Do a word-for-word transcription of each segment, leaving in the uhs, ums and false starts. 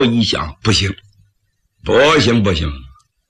一想，不行，不行，不行，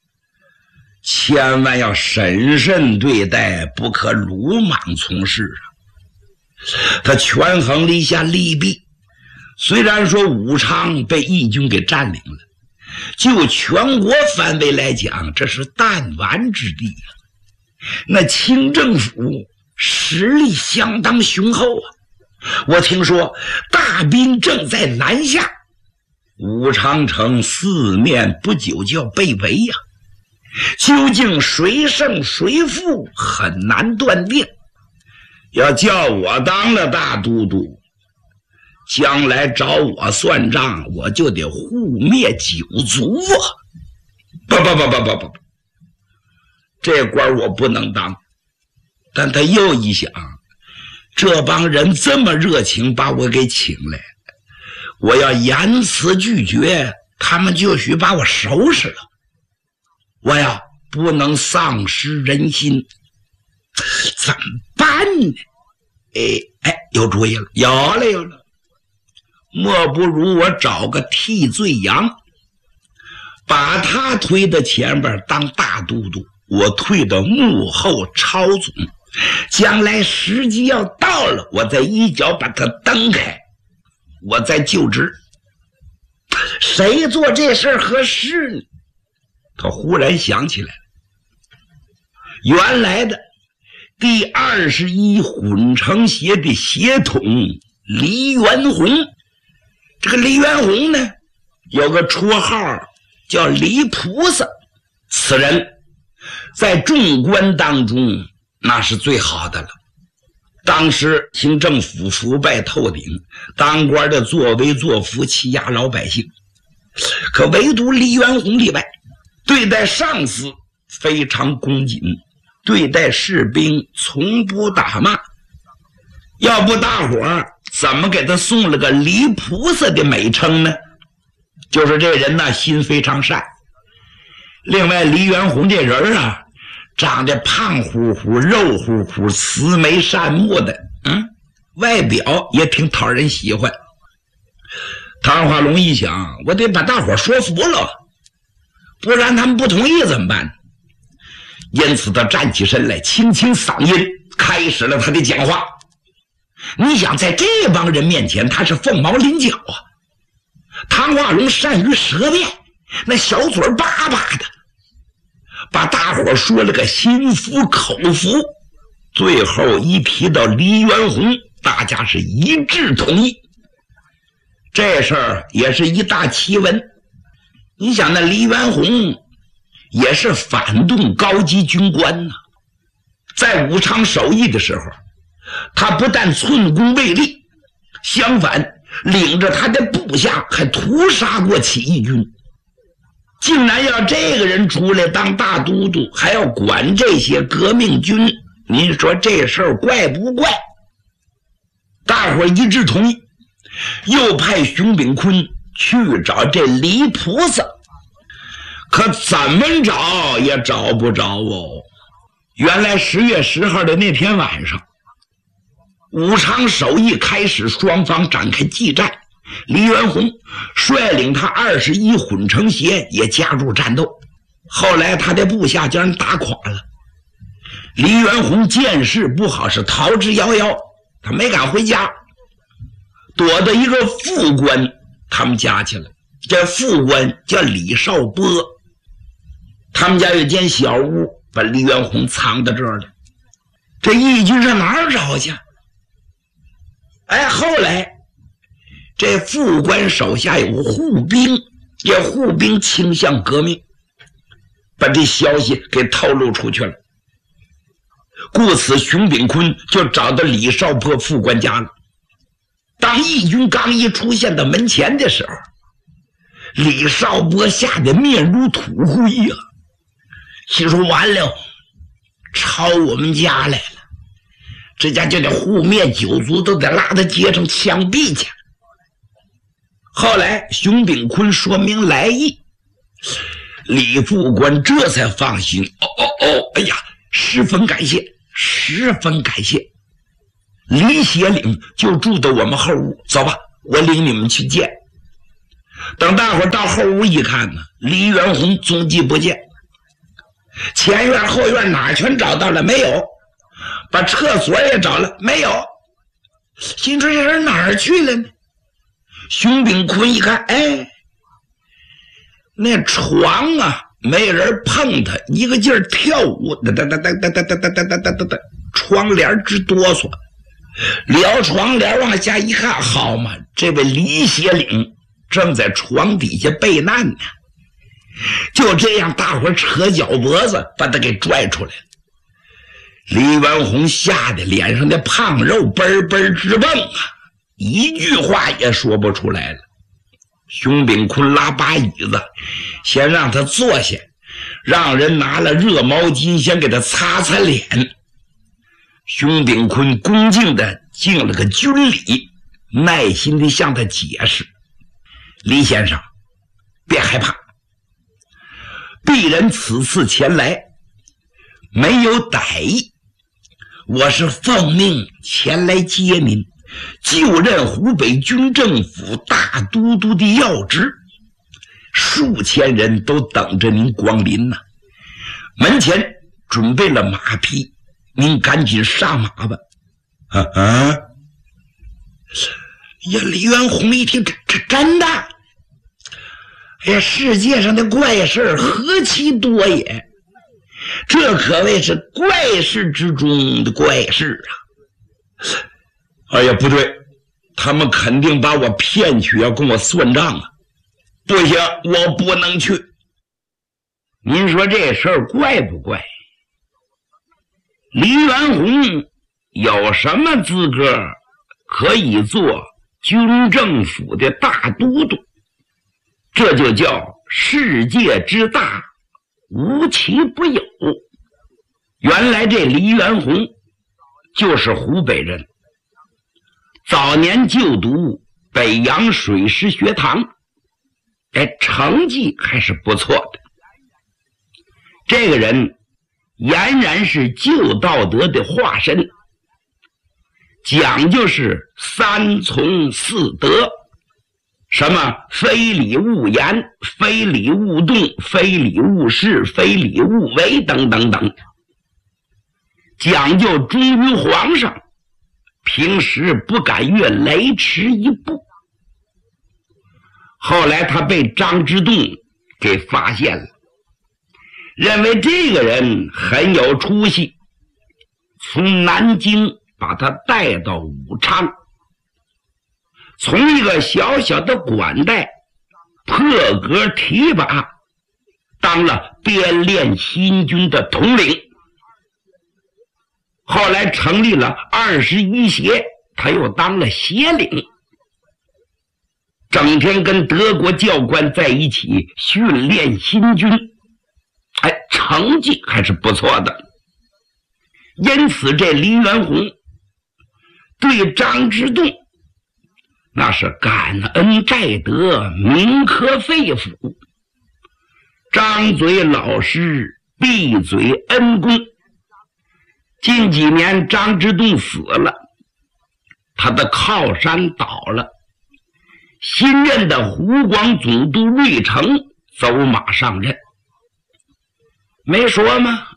千万要审慎对待，不可鲁莽从事啊！他权衡了一下利弊，虽然说武昌被义军给占领了，就全国范围来讲，这是弹丸之地啊。那清政府实力相当雄厚啊！我听说大兵正在南下，武昌城四面不久就要被围呀、啊，究竟谁胜谁负很难断定。要叫我当了大都督，将来找我算账，我就得护灭九族啊！不不不不不不，这官我不能当。但他又一想，这帮人这么热情把我给请来，我要严词拒绝，他们就许把我收拾了。我呀，不能丧失人心，怎么办呢？哎哎，有主意了，有了有了，莫不如我找个替罪羊，把他推到前边当大都督，我退到幕后操总，将来时机要到了，我再一脚把他蹬开，我再就职。谁做这事儿合适呢？他忽然想起来了，原来的第二十一混成协的协统黎元洪，这个黎元洪呢，有个绰号叫黎菩萨，此人在众官当中那是最好的了。当时清政府腐败透顶，当官的作威作福，欺压老百姓，可唯独黎元洪例外，对待上司非常恭谨，对待士兵从不打骂。要不大伙儿怎么给他送了个黎菩萨的美称呢？就是这人呢，心非常善。另外黎元洪这人啊，长得胖乎乎肉乎乎，慈眉善目的，嗯，外表也挺讨人喜欢。唐华龙一想，我得把大伙说服了，不然他们不同意怎么办？因此他站起身来，清清嗓音，开始了他的讲话。你想在这帮人面前，他是凤毛麟角啊。唐华龙善于舌辩，那小嘴巴巴的，把大伙说了个心服口服。最后一提到黎元洪，大家是一致同意。这事儿也是一大奇闻。你想那黎元洪也是反动高级军官呢，在武昌守义的时候，他不但寸功未立，相反领着他的部下还屠杀过起义军。竟然要这个人出来当大都督，还要管这些革命军，您说这事儿怪不怪？大伙一致同意，又派熊秉坤去找这黎菩萨，可怎么找也找不着哦。原来十月十号的那天晚上，武昌首义开始，双方展开激战。黎元洪率领他二十一混成协也加入战斗，后来他的部下将人打垮了。黎元洪见势不好，是逃之夭夭，他没敢回家，躲到一个副官他们家去了。这副官叫李少波，他们家有间小屋，把黎元洪藏到这儿了。这义军上哪儿找去？哎，后来这副官手下有护兵，这护兵倾向革命，把这消息给透露出去了。故此熊秉坤就找到李少波副官家了。当义军刚一出现到门前的时候，李少波吓得面如土灰呀、啊，心说完了，抄我们家来了，这家就得护灭九族，都得拉到街上枪毙去。后来熊秉坤说明来意，李副官这才放心。哦哦哦，哎呀，十分感谢，十分感谢。李协领就住到我们后屋，走吧，我领你们去见。 等大伙到后屋一看呢，李元洪踪迹不见，前院后院哪全找到了？没有。把厕所也找了，没有。心说这人哪儿去了呢？熊秉坤一看，哎，那床啊没人碰它，一个劲儿跳舞，哒哒哒哒哒哒哒哒哒哒哒哒，窗帘直哆嗦。撩床帘往下一看，好嘛，这位李血岭正在床底下避难呢。就这样，大伙扯脚脖子把他给拽出来了。李元洪吓得脸上的胖肉嘣嘣直蹦啊，一句话也说不出来了。熊秉坤拉把椅子，先让他坐下，让人拿了热毛巾先给他擦擦脸。熊秉坤恭敬地敬了个军礼，耐心地向他解释：李先生，别害怕，鄙人此次前来没有歹意，我是奉命前来接您，就任湖北军政府大都督的要职，数千人都等着您光临呢。门前准备了马匹，您赶紧上马吧。啊啊！呀，李元洪一听，这这真的？哎呀，世界上的怪事何其多也！这可谓是怪事之中的怪事啊！哎呀，不对，他们肯定把我骗去，要跟我算账啊！不行，我不能去。您说这事儿怪不怪？李元洪有什么资格可以做军政府的大都督？这就叫世界之大，无奇不有。原来这李元洪就是湖北人，早年就读北洋水师学堂，哎，成绩还是不错的。这个人俨然是旧道德的化身，讲究是三从四德，什么非礼勿言，非礼勿动，非礼勿视，非礼勿为等等等，讲究忠于皇上，平时不敢越雷池一步。后来他被张之洞给发现了，认为这个人很有出息，从南京把他带到武昌，从一个小小的管带破格提拔，当了编练新军的统领。后来成立了二十一协，他又当了协领，整天跟德国教官在一起训练新军，哎，成绩还是不错的。因此这李元洪对张之洞那是感恩戴德，铭刻肺腑，张嘴老师，闭嘴恩公。近几年张之洞死了，他的靠山倒了，新任的湖广总督瑞成走马上任。没说吗？